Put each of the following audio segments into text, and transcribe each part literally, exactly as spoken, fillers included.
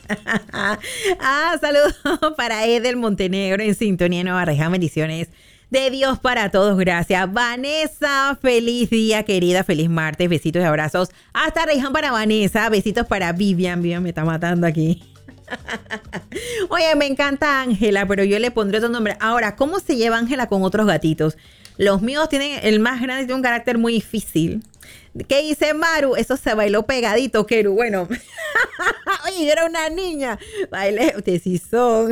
Ah, saludos para Edel Montenegro en sintonía Nueva Reja. Bendiciones de Dios para todos. Gracias. Vanessa, feliz día, querida. Feliz martes. Besitos y abrazos. Hasta Rejan para Vanessa. Besitos para Vivian. Vivian me está matando aquí. Oye, me encanta Ángela, pero yo le pondré otro nombre. Ahora, ¿cómo se lleva Ángela con otros gatitos? Los míos tienen, el más grande tiene un carácter muy difícil. ¿Qué dice Maru? Eso se bailó pegadito, Keru. Bueno, oye, yo era una niña. Bailé, ustedes sí son.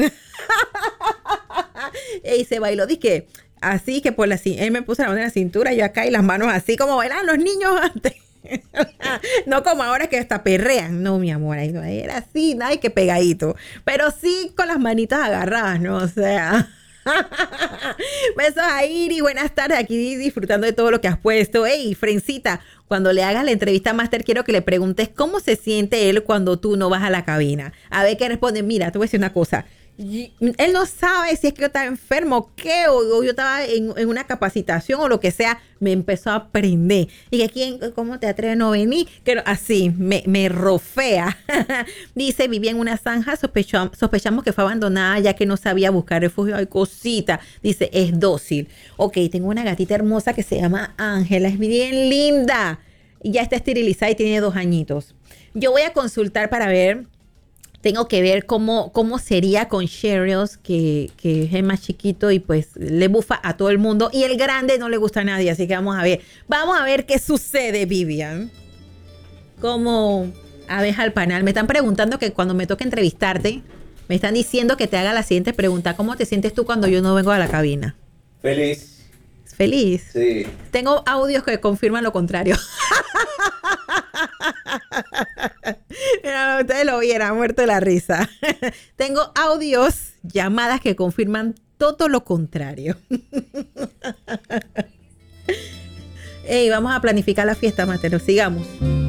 Y se bailó, dije, así que por la él me puso la mano en la cintura, yo acá y las manos así como bailaban los niños antes. No como ahora que hasta perrean. No, mi amor, ahí no era así, nada que pegadito. Pero sí con las manitas agarradas, ¿no? O sea. Besos a Iri, buenas tardes, aquí disfrutando de todo lo que has puesto. Ey, Frencita, cuando le hagas la entrevista a Master, quiero que le preguntes cómo se siente él cuando tú no vas a la cabina. A ver qué responde. Mira, te voy a decir una cosa. Él no sabe si es que yo estaba enfermo o qué, o, o yo estaba en, en una capacitación o lo que sea. Me empezó a aprender. Y que quién, ¿cómo te atreves a no venir? Que así, me, me rofea. Dice, vivía en una zanja, sospechó, sospechamos que fue abandonada ya que no sabía buscar refugio. Ay, cosita. Dice, es dócil. Ok, tengo una gatita hermosa que se llama Ángela. Es bien linda. Y ya está esterilizada y tiene dos añitos. Yo voy a consultar para ver. Tengo que ver cómo, cómo sería con Cheerios, que, que es el más chiquito y pues le bufa a todo el mundo. Y el grande no le gusta a nadie, así que vamos a ver. Vamos a ver qué sucede, Vivian. Como abeja al panal. Me están preguntando que cuando me toque entrevistarte, me están diciendo que te haga la siguiente pregunta. ¿Cómo te sientes tú cuando yo no vengo a la cabina? Feliz. ¿Feliz? Sí. Tengo audios que confirman lo contrario. Mira, ustedes lo vieran, muerto de la risa. Tengo audios, llamadas que confirman todo lo contrario. Ey, vamos a planificar la fiesta, Mateo. Sigamos.